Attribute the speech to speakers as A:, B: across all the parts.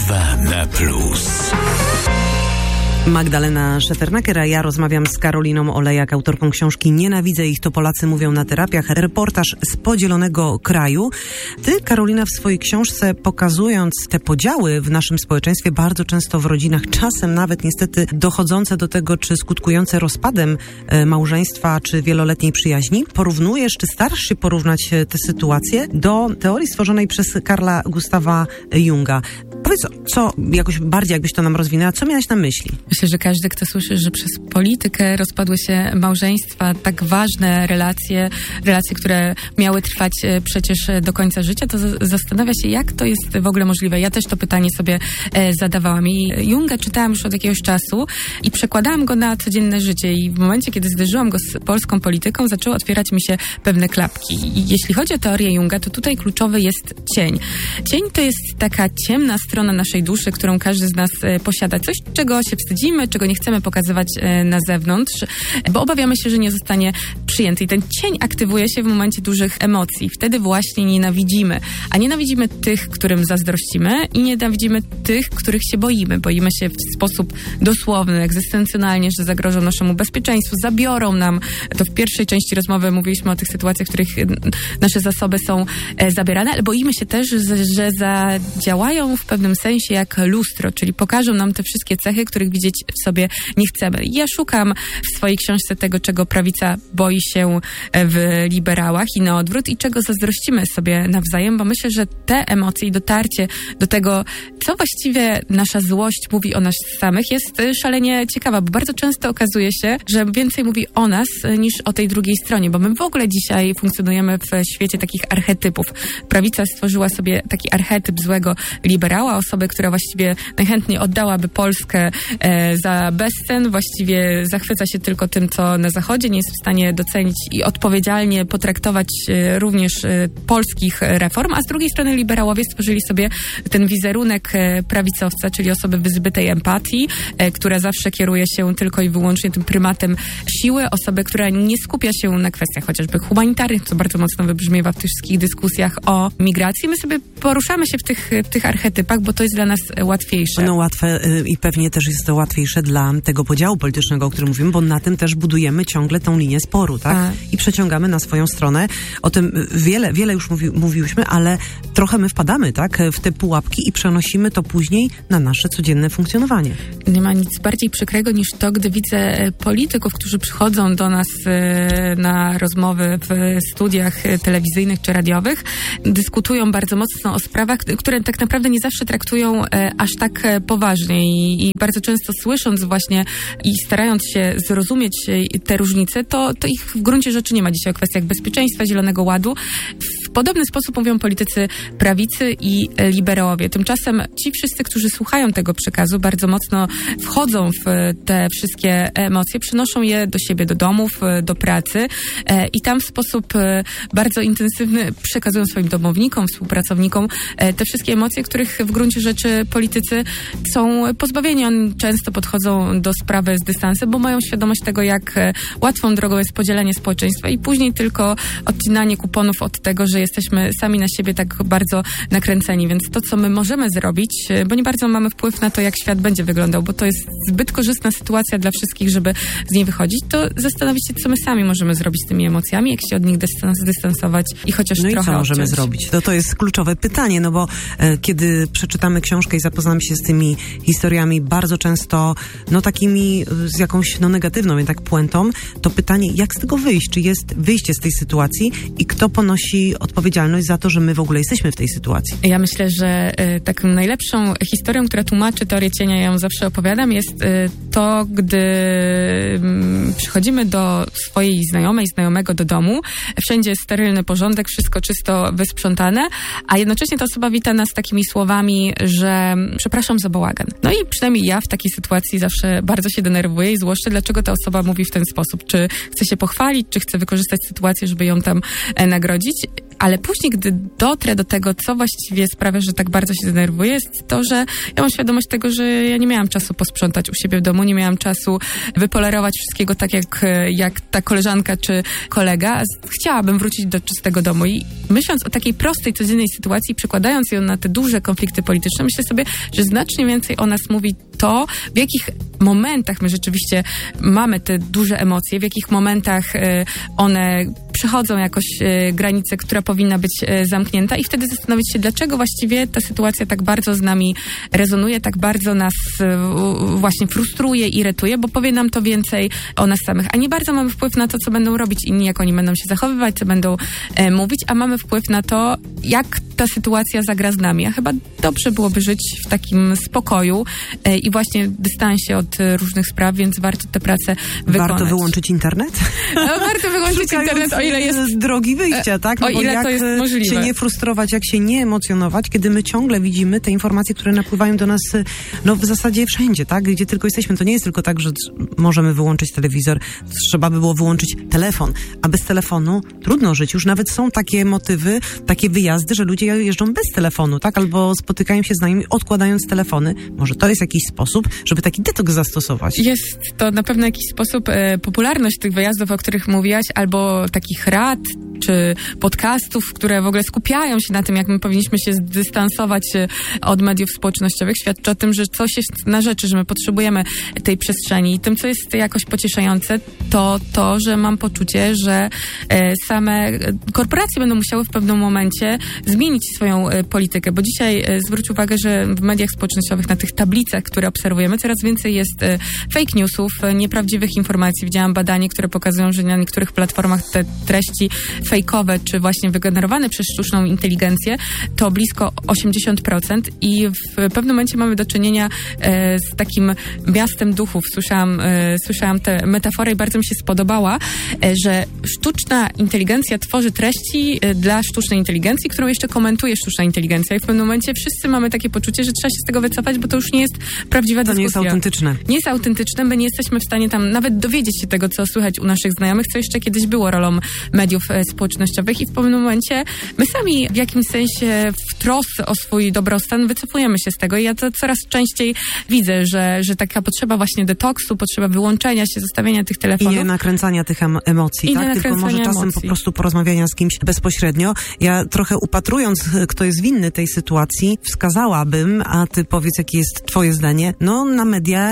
A: 2 na plus.
B: Magdalena Szefernaker, a ja rozmawiam z Karoliną Olejak, autorką książki Nienawidzę ich, to Polacy mówią na terapiach. Reportaż z podzielonego kraju. Ty, Karolina, w swojej książce, pokazując te podziały w naszym społeczeństwie, bardzo często w rodzinach, czasem nawet niestety dochodzące do tego, czy skutkujące rozpadem małżeństwa, czy wieloletniej przyjaźni, porównujesz, czy starasz się porównać te sytuacje do teorii stworzonej przez Carla Gustawa Junga. Powiedz, co jakoś bardziej, jakbyś to nam rozwinęła, co miałaś na myśli?
C: Myślę, że każdy, kto słyszy, że przez politykę rozpadły się małżeństwa, tak ważne relacje, które miały trwać przecież do końca życia, to zastanawia się, jak to jest w ogóle możliwe. Ja też to pytanie sobie zadawałam. I Junga czytałam już od jakiegoś czasu i przekładałam go na codzienne życie. I w momencie, kiedy zderzyłam go z polską polityką, zaczęły otwierać mi się pewne klapki. I jeśli chodzi o teorię Junga, to tutaj kluczowy jest cień. Cień to jest taka ciemna strona naszej duszy, którą każdy z nas posiada. Coś, czego się wstydzimy, czego nie chcemy pokazywać na zewnątrz, bo obawiamy się, że nie zostanie przyjęty. I ten cień aktywuje się w momencie dużych emocji. Wtedy właśnie nienawidzimy. A nienawidzimy tych, którym zazdrościmy i nienawidzimy tych, których się boimy. Boimy się w sposób dosłowny, egzystencjonalnie, że zagrożą naszemu bezpieczeństwu, zabiorą nam. To w pierwszej części rozmowy mówiliśmy o tych sytuacjach, w których nasze zasoby są zabierane, ale boimy się też, że zadziałają w pewnym sensie jak lustro, czyli pokażą nam te wszystkie cechy, których widzieć w sobie nie chcemy. Ja szukam w swojej książce tego, czego prawica boi się w liberałach i na odwrót i czego zazdrościmy sobie nawzajem, bo myślę, że te emocje i dotarcie do tego, co właściwie nasza złość mówi o nas samych, jest szalenie ciekawa, bo bardzo często okazuje się, że więcej mówi o nas niż o tej drugiej stronie, bo my w ogóle dzisiaj funkcjonujemy w świecie takich archetypów. Prawica stworzyła sobie taki archetyp złego liberała, osobę, która właściwie najchętniej oddałaby Polskę za bezcen, właściwie zachwyca się tylko tym, co na Zachodzie, nie jest w stanie docenić i odpowiedzialnie potraktować również polskich reform, a z drugiej strony liberałowie stworzyli sobie ten wizerunek prawicowca, czyli osoby wyzbytej empatii, która zawsze kieruje się tylko i wyłącznie tym prymatem siły, osoby, która nie skupia się na kwestiach chociażby humanitarnych, co bardzo mocno wybrzmiewa w tych wszystkich dyskusjach o migracji. My sobie poruszamy się w tych archetypach, bo to jest dla nas łatwiejsze.
B: No łatwe i pewnie też jest to łatwiejsze dla tego podziału politycznego, o którym mówimy, bo na tym też budujemy ciągle tą linię sporu, tak? I przeciągamy na swoją stronę. O tym wiele już mówiłyśmy, ale trochę my wpadamy, tak? W te pułapki i przenosimy to później na nasze codzienne funkcjonowanie.
C: Nie ma nic bardziej przykrego niż to, gdy widzę polityków, którzy przychodzą do nas na rozmowy w studiach telewizyjnych czy radiowych, dyskutują bardzo mocno o sprawach, które tak naprawdę nie zawsze traktują aż tak poważnie i bardzo często słysząc właśnie i starając się zrozumieć te różnice, to ich w gruncie rzeczy nie ma dzisiaj o kwestiach bezpieczeństwa, Zielonego Ładu. W podobny sposób mówią politycy prawicy i liberałowie. Tymczasem ci wszyscy, którzy słuchają tego przekazu, bardzo mocno wchodzą w te wszystkie emocje, przynoszą je do siebie, do domów, do pracy i tam w sposób bardzo intensywny przekazują swoim domownikom, współpracownikom te wszystkie emocje, których w gruncie rzeczy politycy są pozbawieni. Oni często podchodzą do sprawy z dystansem, bo mają świadomość tego, jak łatwą drogą jest podzielenie społeczeństwa i później tylko odcinanie kuponów od tego, że jesteśmy sami na siebie tak bardzo nakręceni. Więc to, co my możemy zrobić, bo nie bardzo mamy wpływ na to, jak świat będzie wyglądał, bo to jest zbyt korzystna sytuacja dla wszystkich, żeby z niej wychodzić, to zastanowić się, co my sami możemy zrobić z tymi emocjami, jak się od nich zdystansować i chociaż trochę
B: i co możemy
C: odciąć.
B: zrobić? To jest kluczowe pytanie, no bo kiedy przeczytamy książkę i zapoznamy się z tymi historiami bardzo często, takimi z jakąś negatywną jednak puentą, to pytanie, jak z tego wyjść? Czy jest wyjście z tej sytuacji i kto ponosi odpowiedzialność za to, że my w ogóle jesteśmy w tej sytuacji?
C: Ja myślę, że taką najlepszą historią, która tłumaczy teorię cienia, ja ją zawsze opowiadam, jest to, gdy przychodzimy do swojej znajomej, znajomego do domu, wszędzie jest sterylny porządek, wszystko czysto wysprzątane, a jednocześnie ta osoba wita nas takimi słowami, że przepraszam za bałagan. No i przynajmniej ja w takiej sytuacji zawsze bardzo się denerwuję i złoszczę, dlaczego ta osoba mówi w ten sposób. Czy chce się pochwalić, czy chce wykorzystać sytuację, żeby ją tam nagrodzić. Ale później, gdy dotrę do tego, co właściwie sprawia, że tak bardzo się denerwuję, jest to, że ja mam świadomość tego, że ja nie miałam czasu posprzątać u siebie w domu, nie miałam czasu wypolerować wszystkiego tak jak ta koleżanka czy kolega. Chciałabym wrócić do czystego domu i myśląc o takiej prostej, codziennej sytuacji, przekładając ją na te duże konflikty polityczne, myślę sobie, że znacznie więcej o nas mówi to, w jakich momentach my rzeczywiście mamy te duże emocje, w jakich momentach one przechodzą jakoś granicę, która powinna być zamknięta i wtedy zastanowić się, dlaczego właściwie ta sytuacja tak bardzo z nami rezonuje, tak bardzo nas właśnie frustruje, irytuje, bo powie nam to więcej o nas samych. A nie bardzo mamy wpływ na to, co będą robić inni, jak oni będą się zachowywać, co będą mówić, a mamy wpływ na to, jak ta sytuacja zagra z nami. A chyba dobrze byłoby żyć w takim spokoju i właśnie dystansie od różnych spraw, więc warto tę pracę wykonać.
B: Warto wyłączyć internet?
C: No, warto wyłączyć internet, o ile jest
B: drogi wyjścia, tak? No
C: o ile to jest możliwe.
B: Się nie frustrować, jak się nie emocjonować, kiedy my ciągle widzimy te informacje, które napływają do nas, no w zasadzie wszędzie, tak? Gdzie tylko jesteśmy. To nie jest tylko tak, że możemy wyłączyć telewizor, trzeba by było wyłączyć telefon, a bez telefonu trudno żyć. Już nawet są takie motywy, takie wyjazdy, że ludzie jeżdżą bez telefonu, tak? Albo spotykają się z nami, odkładając telefony. Może to jest jakiś sposób, żeby taki detoks zastosować.
C: Jest to na pewno jakiś sposób. Popularność tych wyjazdów, o których mówiłaś, albo takich rad, czy podcastów, które w ogóle skupiają się na tym, jak my powinniśmy się zdystansować od mediów społecznościowych, świadczy o tym, że coś jest na rzeczy, że my potrzebujemy tej przestrzeni. I tym, co jest jakoś pocieszające, to, że mam poczucie, że same korporacje będą musiały w pewnym momencie zmienić swoją politykę, bo dzisiaj zwróć uwagę, że w mediach społecznościowych, na tych tablicach, które obserwujemy, coraz więcej jest fake newsów, nieprawdziwych informacji. Widziałam badanie, które pokazują, że na niektórych platformach te treści fejkowe, czy właśnie wygenerowane przez sztuczną inteligencję, to blisko 80% i w pewnym momencie mamy do czynienia z takim miastem duchów. Słyszałam tę metaforę i bardzo mi się spodobała, że sztuczna inteligencja tworzy treści dla sztucznej inteligencji, którą jeszcze komentuje sztuczna inteligencja i w pewnym momencie wszyscy mamy takie poczucie, że trzeba się z tego wycofać, bo to już nie jest prawdziwa dyskusja.
B: To nie jest autentyczne.
C: Nie jest autentyczne, my nie jesteśmy w stanie tam nawet dowiedzieć się tego, co słychać u naszych znajomych, co jeszcze kiedyś było rolą mediów społecznościowych i w pewnym momencie my sami w jakimś sensie w trosce o swój dobrostan wycofujemy się z tego i ja to coraz częściej widzę, że taka potrzeba właśnie detoksu, potrzeba wyłączenia się, zostawienia tych telefonów.
B: I nie nakręcania tych emocji, tak? Tylko może czasem po prostu porozmawiania z kimś bezpośrednio. Ja trochę upatrując, kto jest winny tej sytuacji, wskazałabym, a ty powiedz, jakie jest twoje zdanie, no na media,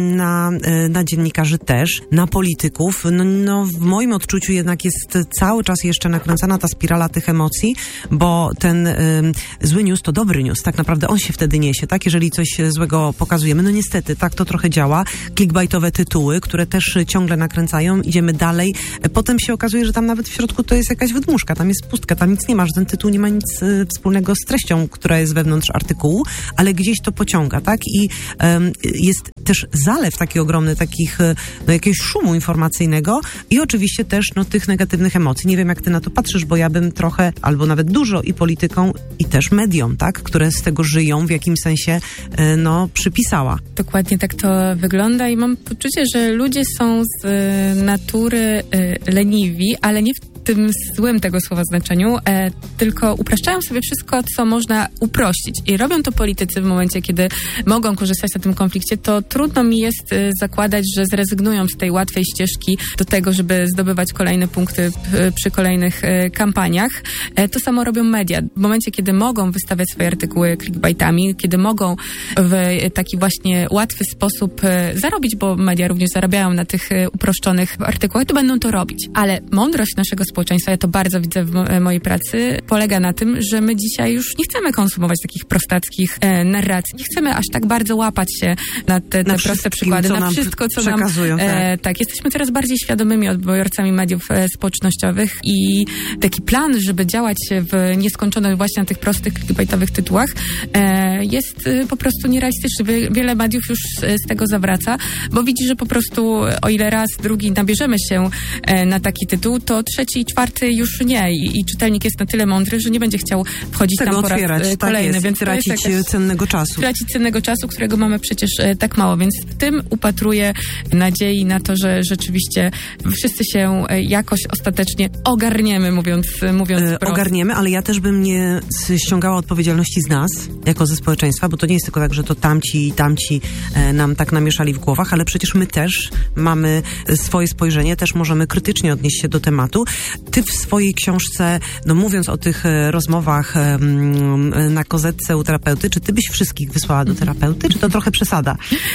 B: na dziennikarzy też, na polityków. No w moim odczuciu jednak jest cały czas jeszcze nakręcana ta spirala tych emocji, bo ten zły news to dobry news. Tak naprawdę on się wtedy niesie, tak? Jeżeli coś złego pokazujemy, no niestety, tak to trochę działa. Clickbaitowe tytuły, które też ciągle nakręcają, idziemy dalej. Potem się okazuje, że tam nawet w środku to jest jakaś wydmuszka, tam jest pustka, tam nic nie ma, że ten tytuł nie ma nic wspólnego z treścią, która jest wewnątrz artykułu, ale gdzieś to pociąga, tak? I jest też zalew taki ogromny, jakiegoś szumu informacyjnego i oczywiście też tych negatywnych emocji. Nie wiem, jak ty na to patrzysz, bo ja bym trochę, albo nawet dużo i polityką, i też mediom, tak? Które z tego żyją, w jakimś sensie, przypisała.
C: Dokładnie tak to wygląda i mam poczucie, że ludzie są z natury leniwi, ale nie w tym złym tego słowa znaczeniu, tylko upraszczają sobie wszystko, co można uprościć. I robią to politycy w momencie, kiedy mogą korzystać na tym konflikcie, to trudno mi jest zakładać, że zrezygnują z tej łatwej ścieżki do tego, żeby zdobywać kolejne punkty przy kolejnych kampaniach. To samo robią media. W momencie, kiedy mogą wystawiać swoje artykuły clickbaitami, kiedy mogą w taki właśnie łatwy sposób zarobić, bo media również zarabiają na tych uproszczonych artykułach, to będą to robić. Ale mądrość naszego społeczeństwa, ja to bardzo widzę w mojej pracy, polega na tym, że my dzisiaj już nie chcemy konsumować takich prostackich narracji. Nie chcemy aż tak bardzo łapać się na te proste przykłady, na wszystko, co nam
B: przekazują.
C: Tak, jesteśmy coraz bardziej świadomymi odbiorcami mediów społecznościowych i taki plan, żeby działać w nieskończoność właśnie na tych prostych clickbaitowych tytułach jest po prostu nierealistyczny. Wiele mediów już z tego zawraca, bo widzi, że po prostu o ile raz, drugi nabierzemy się na taki tytuł, to trzeci i czwarty już nie i czytelnik jest na tyle mądry, że nie będzie chciał wchodzić tam po raz kolejny.
B: Tak, więc tracić cennego czasu.
C: Tracić cennego czasu, którego mamy przecież tak mało, więc w tym upatruję nadziei na to, że rzeczywiście wszyscy się jakoś ostatecznie ogarniemy, mówiąc prosto.
B: Ogarniemy, ale ja też bym nie ściągała odpowiedzialności z nas, jako ze społeczeństwa, bo to nie jest tylko tak, że to tamci i tamci nam tak namieszali w głowach, ale przecież my też mamy swoje spojrzenie, też możemy krytycznie odnieść się do tematu. Ty w swojej książce, mówiąc o tych rozmowach na kozetce u terapeuty, czy ty byś wszystkich wysłała do terapeuty, czy to trochę przesada?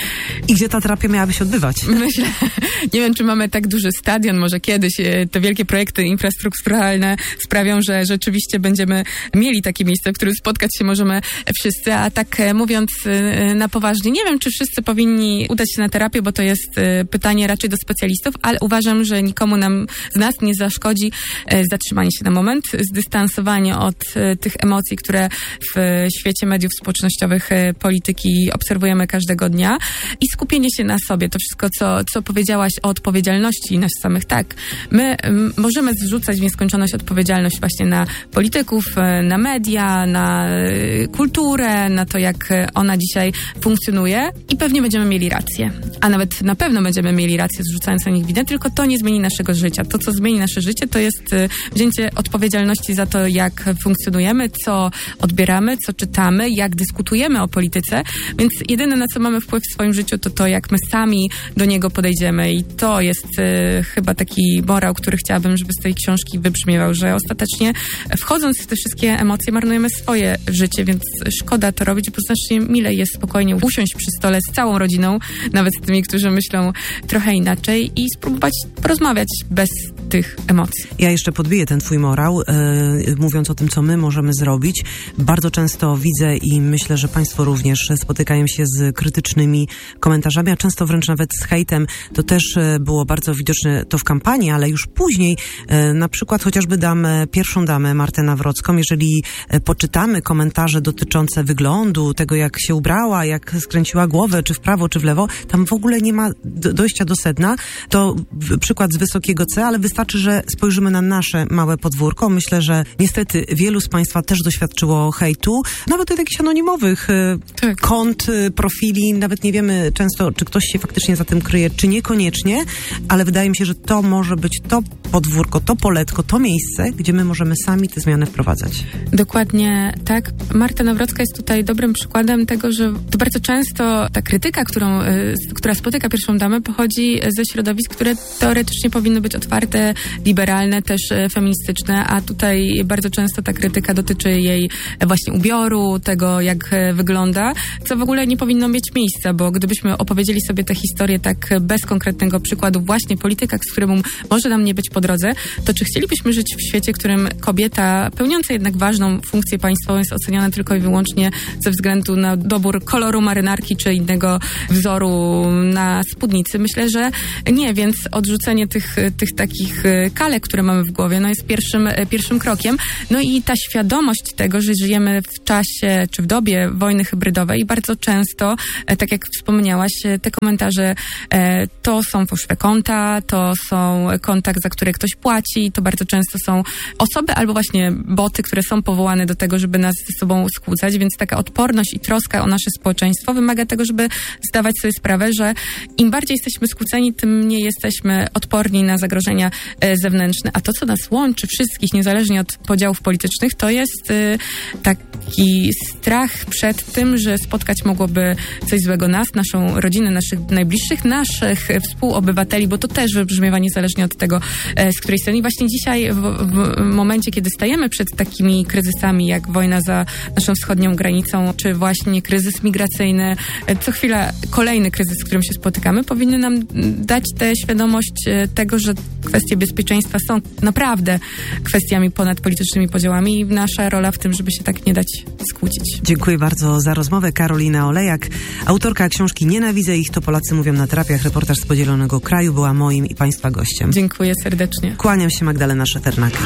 B: I gdzie ta terapia miałaby się odbywać?
C: Myślę, nie wiem, czy mamy tak duży stadion, może kiedyś te wielkie projekty infrastrukturalne sprawią, że rzeczywiście będziemy mieli takie miejsce, w którym spotkać się możemy wszyscy, a tak mówiąc na poważnie, nie wiem, czy wszyscy powinni udać się na terapię, bo to jest pytanie raczej do specjalistów, ale uważam, że nikomu z nas nie zaszkodzi zatrzymanie się na moment, zdystansowanie od tych emocji, które w świecie mediów społecznościowych, polityki obserwujemy każdego dnia i skupienie się na sobie. To wszystko, co powiedziałaś o odpowiedzialności nas samych, tak. My możemy zrzucać w nieskończoność odpowiedzialność właśnie na polityków, na media, na kulturę, na to, jak ona dzisiaj funkcjonuje i pewnie będziemy mieli rację. A nawet na pewno będziemy mieli rację, zrzucając na nich winę, tylko to nie zmieni naszego życia. To, co zmieni nasze życie, to jest wzięcie odpowiedzialności za to, jak funkcjonujemy, co odbieramy, co czytamy, jak dyskutujemy o polityce, więc jedyne, na co mamy wpływ w swoim życiu, to jak my sami do niego podejdziemy i to jest chyba taki morał, który chciałabym, żeby z tej książki wybrzmiewał, że ostatecznie wchodząc w te wszystkie emocje marnujemy swoje życie, więc szkoda to robić, bo znacznie milej jest spokojnie usiąść przy stole z całą rodziną, nawet z tymi, którzy myślą trochę inaczej i spróbować porozmawiać bez tych emocji.
B: Ja jeszcze podbiję ten twój morał, mówiąc o tym, co my możemy zrobić. Bardzo często widzę i myślę, że państwo również spotykają się z krytycznymi komentarzami, a często wręcz nawet z hejtem. To też było bardzo widoczne to w kampanii, ale już później, na przykład chociażby pierwszą damę Martę Nawrocką, jeżeli poczytamy komentarze dotyczące wyglądu, tego jak się ubrała, jak skręciła głowę, czy w prawo, czy w lewo, tam w ogóle nie ma dojścia do sedna. To przykład z wysokiego C, ale wystarczy, że spojrzymy na nasze małe podwórko. Myślę, że niestety wielu z państwa też doświadczyło hejtu, nawet od jakichś anonimowych kont, profili, nawet nie wiemy często, czy ktoś się faktycznie za tym kryje, czy niekoniecznie, ale wydaje mi się, że to może być to podwórko, to poletko, to miejsce, gdzie my możemy sami te zmiany wprowadzać.
C: Dokładnie tak. Marta Nawrocka jest tutaj dobrym przykładem tego, że to bardzo często ta krytyka, która spotyka pierwszą damę, pochodzi ze środowisk, które teoretycznie powinny być otwarte, liberalne, też feministyczne, a tutaj bardzo często ta krytyka dotyczy jej właśnie ubioru, tego, jak wygląda, co w ogóle nie powinno mieć miejsca, bo gdybyśmy opowiedzieli sobie tę historię tak bez konkretnego przykładu właśnie polityka, z którym może nam nie być po drodze, to czy chcielibyśmy żyć w świecie, w którym kobieta pełniąca jednak ważną funkcję państwową jest oceniana tylko i wyłącznie ze względu na dobór koloru marynarki czy innego wzoru na spódnicy? Myślę, że nie, więc odrzucenie tych takich kalek, które mamy w głowie, jest pierwszym krokiem. No i ta świadomość tego, że żyjemy w czasie czy w dobie wojny hybrydowej i bardzo często, tak jak wspomniałaś, te komentarze to są fałszywe konta, to są konta, za które ktoś płaci, to bardzo często są osoby albo właśnie boty, które są powołane do tego, żeby nas ze sobą skłócać, więc taka odporność i troska o nasze społeczeństwo wymaga tego, żeby zdawać sobie sprawę, że im bardziej jesteśmy skłóceni, tym mniej jesteśmy odporni na zagrożenia zewnętrzne. A to, co nas łączy wszystkich, niezależnie od podziałów politycznych, to jest taki strach przed tym, że spotkać mogłoby coś złego nas, naszą rodzinę, naszych najbliższych, naszych współobywateli, bo to też wybrzmiewa niezależnie od tego, z której strony. I właśnie dzisiaj, w momencie, kiedy stajemy przed takimi kryzysami, jak wojna za naszą wschodnią granicą, czy właśnie kryzys migracyjny, co chwila kolejny kryzys, z którym się spotykamy, powinny nam dać tę świadomość tego, że kwestie bezpieczeństwa są naprawdę kwestiami ponad politycznymi podziałami i nasza rola w tym, żeby się tak nie dać skłócić.
B: Dziękuję bardzo za rozmowę. Karolina Olejak, autorka książki Nienawidzę ich, to Polacy mówią na terapiach. Reportaż z Podzielonego Kraju była moim i państwa gościem.
C: Dziękuję serdecznie.
B: Kłaniam się, Magdalena Szefernak.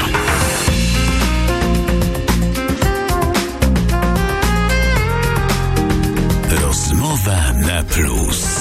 A: Rozmowa na plus.